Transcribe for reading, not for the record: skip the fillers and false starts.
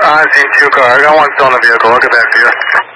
I see 2 car. I got one still in the vehicle. I'll get back to you.